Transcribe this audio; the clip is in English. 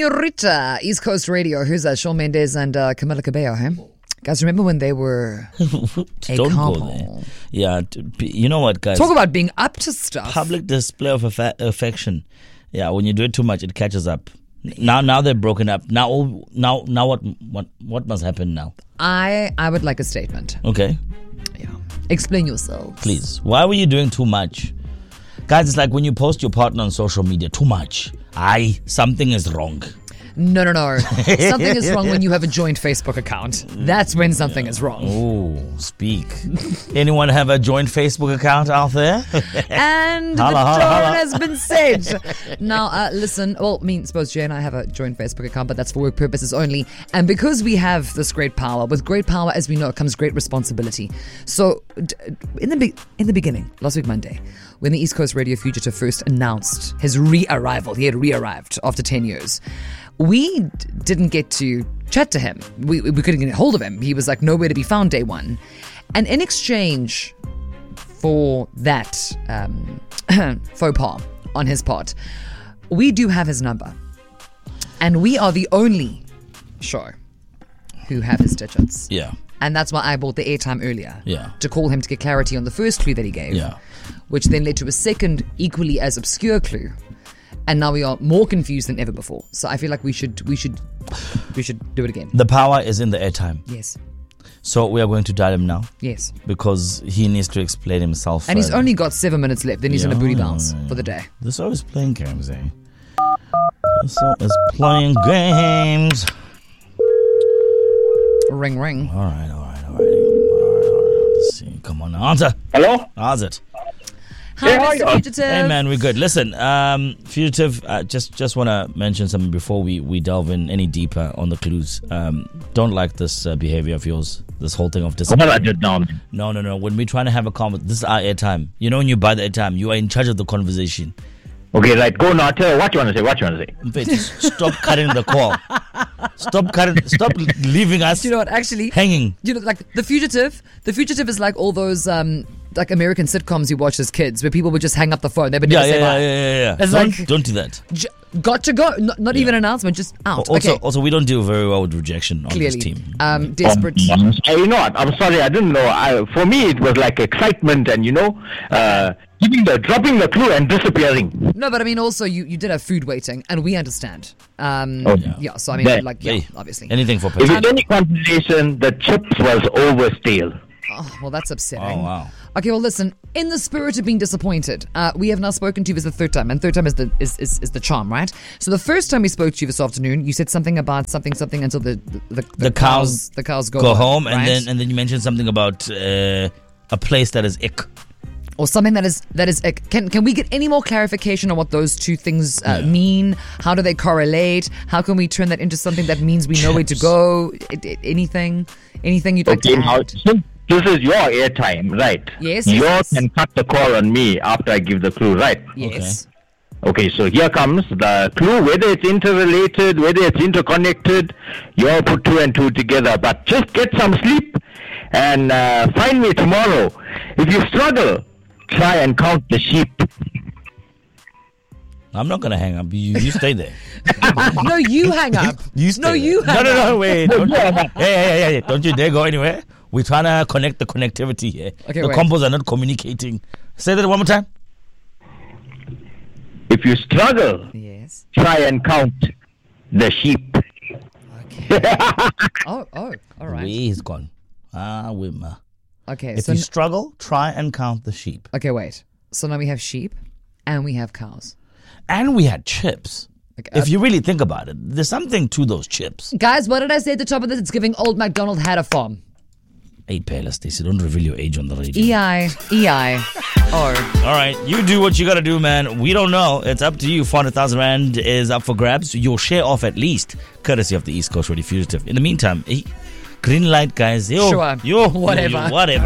Senorita, East Coast Radio. Who's that? Shawn Mendes and Camila Cabello, huh? Guys, remember when they were a Don't couple? go there. Yeah, you know what, guys? Talk about being up to stuff. Public display of affection. Yeah, when you do it too much, it catches up. Now they're broken up. Now what must happen now? I would like a statement. Okay, Yeah. Explain yourself. please. Why were you doing too much? Guys, it's like when you post your partner on social media, too much. Something is wrong. No. Something is wrong when you have a joint Facebook account. That's when something is wrong. Oh, speak. Anyone have a joint Facebook account out there? And the tone has been said. Now, listen, suppose Jay and I have a joint Facebook account, but that's for work purposes only. And because we have this great power, with great power, as we know, comes great responsibility. So, in the beginning, last week Monday, when the East Coast Radio fugitive first announced his re-arrival, he had re-arrived after 10 years. We didn't get to chat to him. We couldn't get a hold of him. He was like nowhere to be found day one. And in exchange for that faux pas on his part, we do have his number. And we are the only show who have his digits. Yeah. And that's why I bought the airtime earlier. Yeah. To call him to get clarity on the first clue that he gave. Yeah. Which then led to a second, equally as obscure clue. And now we are more confused than ever before. So I feel like we should do it again. The power is in the airtime. Yes. So we are going to dial him now Yes. because he needs to explain himself. And he's further. only got 7 minutes left. Then he's going to booty bounce for the day. This show is playing games, eh? This show is playing games. Ring, ring. All right. Let's see. Come on, answer. Hello? How's it? Hi, how are Mr. you? Fugitive. Hey man, we're good. Listen, fugitive. Just want to mention something before we delve in any deeper on the clues. Don't like this behavior of yours. This whole thing of What I did now? No. When we're trying to have a conversation, this is our airtime. You know, when you buy the airtime, you are in charge of the conversation. Okay, right. Go now. Tell what you want to say. Wait, stop cutting the call. Stop leaving us. Do you know what? Actually, hanging. You know, like The Fugitive is like all those like American sitcoms you watch as kids, where people would just hang up the phone. They would never say bye. Yeah. It's Don't do that. Got to go. Not even an announcement, just out. Also, we don't deal very well with rejection on Clearly. this team. Desperate. You know what? I'm sorry. I didn't know. For me, it was like excitement and, dropping the clue and disappearing. No, but I mean, also, you did have food waiting, and we understand. Yeah. So I mean, Hey, obviously. anything for If potato. it's any consolation, the chips was over stale. Oh, well, that's upsetting. Oh, wow. Okay, well, listen. In the spirit of being disappointed, we have now spoken to you. This is the third time, and third time is the charm, right? So the first time we spoke to you this afternoon, you said something about something until the cows go home, right? and then you mentioned something about a place that is ick. Or something that is. Can we get any more clarification on what those two things mean? How do they correlate? How can we turn that into something that means we know where to go? Anything you'd like to Now, add? since this is your airtime, right? Yes. You can cut the call on me after I give the clue, right? Yes. Okay, so here comes the clue, whether it's interrelated, whether it's interconnected, you all put two and two together. But just get some sleep and find me tomorrow. If you struggle, try and count the sheep. I'm not gonna hang up. You stay there. No, you hang up. You stay No, there. you hang up. No, wait. Hey. Don't you dare go anywhere. We're trying to connect the connectivity here. Okay, the wait. combos are not communicating. Say that one more time. If you struggle, Yes. try and count the sheep. Okay. Oh, all right. He's gone. Wimmer. Okay, If so you struggle, try and count the sheep. okay, wait. So now we have sheep, and we have cows. And we had chips. Okay, If you really think about it, there's something to those chips. guys, what did I say at the top of this? It's giving Old MacDonald had a farm. Hey, Pela Stacey, don't reveal your age on the radio. EI. Oh. All right, you do what you gotta do, man. We don't know. It's up to you. 400,000 Rand is up for grabs. You'll share off at least, courtesy of the East Coast Radio Fugitive. In the meantime, green light, guys. Sure. Whatever.